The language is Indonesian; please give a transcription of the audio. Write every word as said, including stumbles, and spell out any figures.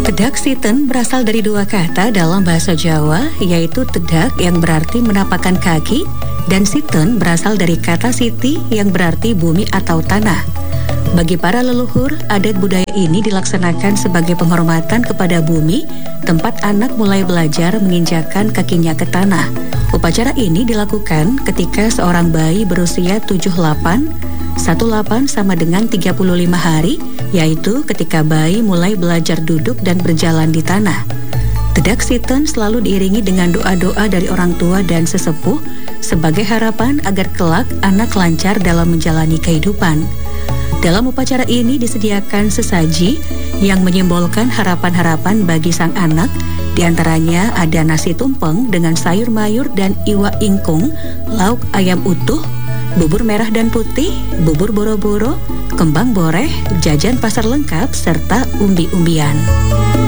Tedak Siten berasal dari dua kata dalam bahasa Jawa, yaitu tedak yang berarti menapakkan kaki, dan siten berasal dari kata siti yang berarti bumi atau tanah. Bagi para leluhur, adat budaya ini dilaksanakan sebagai penghormatan kepada bumi, tempat anak mulai belajar menginjakkan kakinya ke tanah. Upacara ini dilakukan ketika seorang bayi berusia tujuh delapan, satu delapan sama dengan tiga puluh lima hari, yaitu ketika bayi mulai belajar duduk dan berjalan di tanah. Tedak Siten selalu diiringi dengan doa-doa dari orang tua dan sesepuh sebagai harapan agar kelak anak lancar dalam menjalani kehidupan. Dalam upacara ini disediakan sesaji yang menyimbolkan harapan-harapan bagi sang anak. Di antaranya ada nasi tumpeng dengan sayur mayur dan iwa ingkung, lauk ayam utuh, bubur merah dan putih, bubur boro-boro, kembang boreh, jajan pasar lengkap, serta umbi-umbian.